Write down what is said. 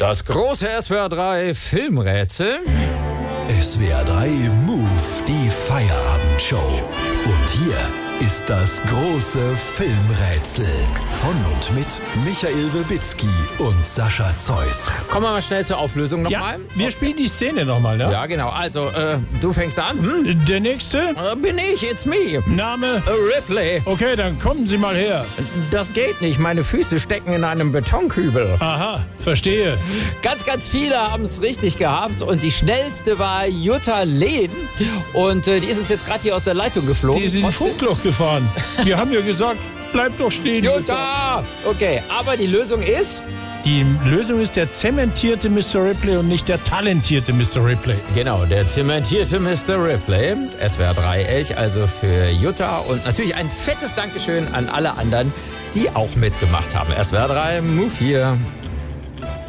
Das große SWR 3 Filmrätsel. SWR 3 Move, die Feierabendshow. Und hier ist das große Filmrätsel. Von und mit Michael Wibitzki und Sascha Zeus. Kommen wir mal schnell zur Auflösung nochmal. Ja, wir spielen die Szene nochmal, ne? Ja, genau. Also, du fängst an. Der nächste? Bin ich, it's me. Name? Ripley. Okay, dann kommen Sie mal her. Das geht nicht. Meine Füße stecken in einem Betonkübel. Aha, verstehe. Ganz viele haben es richtig gehabt. Und die schnellste war Jutta Lehn. Und die ist uns jetzt gerade hier aus der Leitung geflogen. Die ist in ein Funkloch gefahren. Wir haben ja gesagt, bleib doch stehen. Jutta! Okay, aber die Lösung ist? Die Lösung ist der zementierte Mr. Ripley und nicht der talentierte Mr. Ripley. Genau, der zementierte Mr. Ripley. SWR 3 Elch also für Jutta. Und natürlich ein fettes Dankeschön an alle anderen, die auch mitgemacht haben. SWR 3 Move hier.